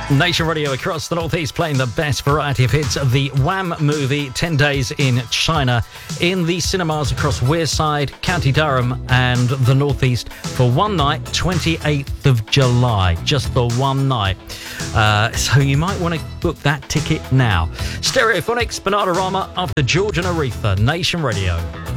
Nation Radio across the Northeast playing the best variety of hits of the Wham movie 10 Days in China in the cinemas across Wearside, County Durham and the Northeast for one night, 28th of July, just for one night. So you might want to book that ticket now. Stereophonics, Bananarama after George and Aretha, Nation Radio.